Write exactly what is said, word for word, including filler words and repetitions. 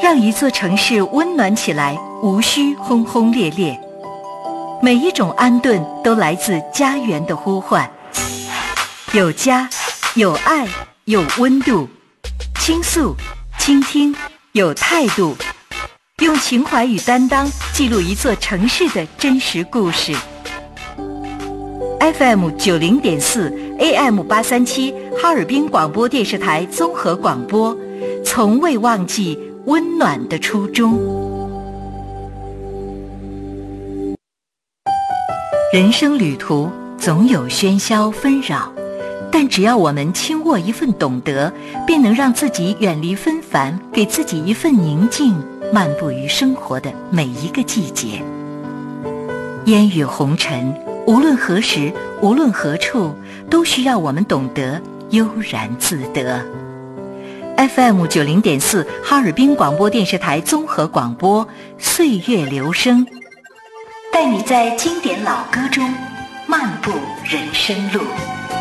让一座城市温暖起来，无需轰轰烈烈。每一种安顿都来自家园的呼唤，有家，有爱，有温度，倾诉，倾听，有态度，用情怀与担当记录一座城市的真实故事。F M 九零点四 A M 八三七哈尔滨广播电视台综合广播，从未忘记温暖的初衷。人生旅途总有喧嚣纷扰，但只要我们轻握一份懂得，便能让自己远离纷繁，给自己一份宁静，漫步于生活的每一个季节。烟雨红尘，无论何时，无论何处，都需要我们懂得悠然自得。F M 九零点四哈尔滨广播电视台综合广播，岁月流声，带你在经典老歌中漫步人生路。